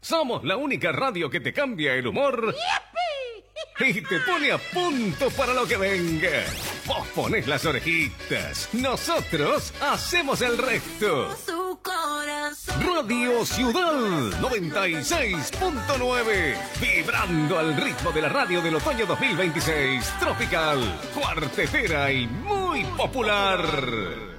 Somos la única radio que te cambia el humor y te pone a punto para lo que venga. Vos ponés las orejitas, nosotros hacemos el resto. Radio Ciudad 96.9, vibrando al ritmo de la radio del otoño 2026, tropical, cuartetera y muy popular.